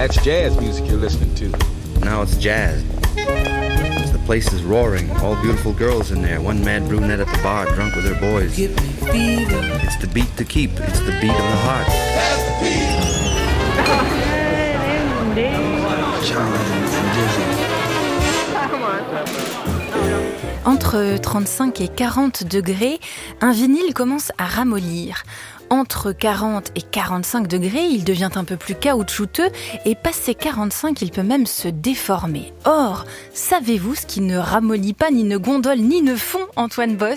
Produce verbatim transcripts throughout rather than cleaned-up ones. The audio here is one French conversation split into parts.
That's jazz music you're listening to. Now it's jazz. The place is roaring, all beautiful girls in there, one mad brunette at the bar, drunk with her boys. Give me fever. It's the beat to keep, it's the beat of the heart. Entre trente-cinq et quarante degrés, un vinyle commence à ramollir. Entre quarante et quarante-cinq degrés, il devient un peu plus caoutchouteux et passé quarante-cinq, il peut même se déformer. Or, savez-vous ce qui ne ramollit pas, ni ne gondole, ni ne fond, Antoine Boss ?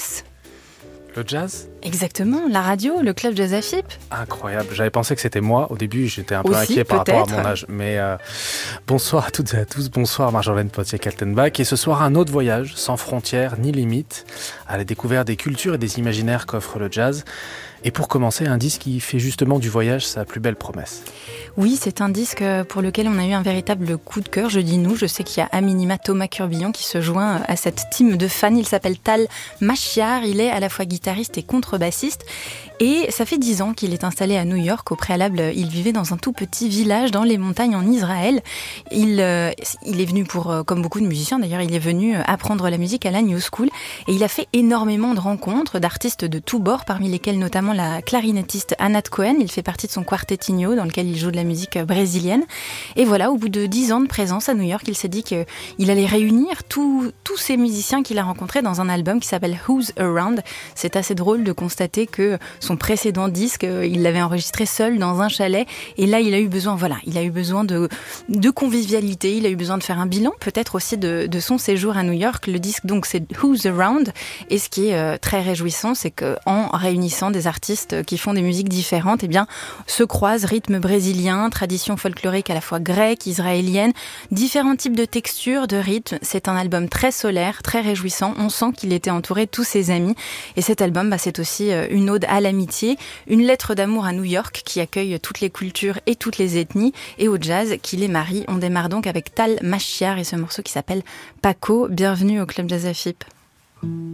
Le jazz ? Exactement, la radio, le club Jazz A F I P. Incroyable, j'avais pensé que c'était moi. Au début, j'étais un peu Aussi, inquiet par peut-être. rapport à mon âge. Mais euh, bonsoir à toutes et à tous, bonsoir Marjolaine Potier-Kaltenbach. Et ce soir, un autre voyage, sans frontières ni limites, à la découverte des cultures et des imaginaires qu'offre le jazz. Et pour commencer, un disque qui fait justement du voyage sa plus belle promesse. Oui, c'est un disque pour lequel on a eu un véritable coup de cœur. Je dis nous, je sais qu'il y a à minima Thomas Curbillon qui se joint à cette team de fans. Il s'appelle Tal Machiar, il est à la fois guitariste et contrebassiste. Et ça fait dix ans qu'il est installé à New York. Au préalable, il vivait dans un tout petit village dans les montagnes en Israël. Il, euh, il est venu pour, euh, comme beaucoup de musiciens d'ailleurs, il est venu apprendre la musique à la New School. Et il a fait énormément de rencontres d'artistes de tous bords, parmi lesquels notamment la clarinettiste Anat Cohen. Il fait partie de son quartettinho dans lequel il joue de la musique brésilienne. Et voilà, au bout de dix ans de présence à New York, il s'est dit qu'il allait réunir tous tous ces musiciens qu'il a rencontrés dans un album qui s'appelle Who's Around. C'est assez drôle de constater que son précédent disque, il l'avait enregistré seul dans un chalet. Et là, il a eu besoin, voilà, il a eu besoin de, de convivialité. Il a eu besoin de faire un bilan, peut-être aussi de, de son séjour à New York. Le disque, donc, c'est Who's Around. Et ce qui est euh, très réjouissant, c'est qu'en réunissant des artistes qui font des musiques différentes, eh bien, se croisent rythme brésilien, tradition folklorique à la fois grecque, israélienne, différents types de textures, de rythmes. C'est un album très solaire, très réjouissant. On sent qu'il était entouré de tous ses amis. Et cet album, bah, c'est aussi une ode à l'amitié, une lettre d'amour à New York qui accueille toutes les cultures et toutes les ethnies, et au jazz qui les marie. On démarre donc avec Tal Machiar et ce morceau qui s'appelle Paco. Bienvenue au club Jazz A F I P.